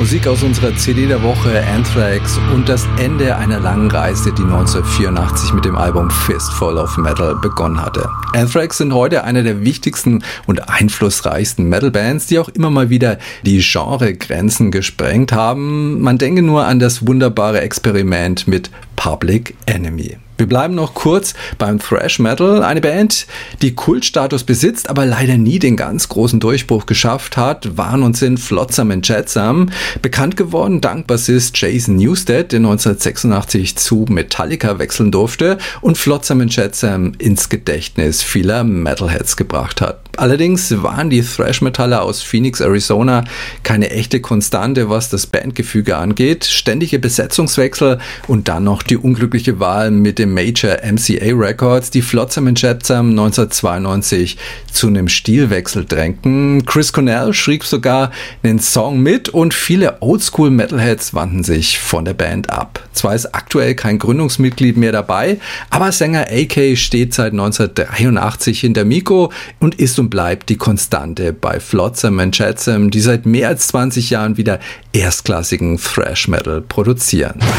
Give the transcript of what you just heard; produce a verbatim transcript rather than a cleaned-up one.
Musik aus unserer C D der Woche, Anthrax, und das Ende einer langen Reise, die neunzehnhundertvierundachtzig mit dem Album Fistful of Metal begonnen hatte. Anthrax sind heute eine der wichtigsten und einflussreichsten Metal-Bands, die auch immer mal wieder die Genregrenzen gesprengt haben. Man denke nur an das wunderbare Experiment mit Public Enemy. Wir bleiben noch kurz beim Thrash Metal, eine Band, die Kultstatus besitzt, aber leider nie den ganz großen Durchbruch geschafft hat, waren und sind Flotsam and Jetsam, bekannt geworden dank Bassist Jason Newsted, der neunzehnhundertsechsundachtzig zu Metallica wechseln durfte und Flotsam and Jetsam ins Gedächtnis vieler Metalheads gebracht hat. Allerdings waren die Thrash-Metaller aus Phoenix, Arizona keine echte Konstante, was das Bandgefüge angeht. Ständige Besetzungswechsel und dann noch die unglückliche Wahl mit dem Major M C A Records, die Flotsam and Jetsam neunzehnhundertzweiundneunzig zu einem Stilwechsel drängten. Chris Cornell schrieb sogar einen Song mit und viele Oldschool-Metalheads wandten sich von der Band ab. Zwar ist aktuell kein Gründungsmitglied mehr dabei, aber Sänger A K steht seit neunzehnhundertdreiundachtzig hinter Mikro und ist und bleibt die Konstante bei Flotsam and Jetsam, die seit mehr als zwanzig Jahren wieder erstklassigen Thrash Metal produzieren.